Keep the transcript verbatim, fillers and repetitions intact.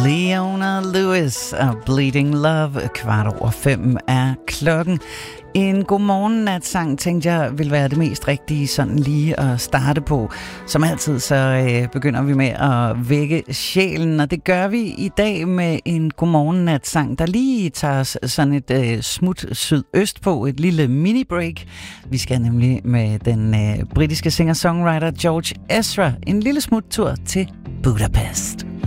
Leona Lewis og Bleeding Love. Kvart over fem er klokken. En godmorgen-natsang, tænkte jeg, vil være det mest rigtige sådan lige at starte på. Som altid, så øh, begynder vi med at vække sjælen, og det gør vi i dag med en godmorgen-natsang, der lige tager os sådan et øh, smut sydøst på, et lille mini-break. Vi skal nemlig med den øh, britiske singer-songwriter George Ezra en lille smuttur til Budapest.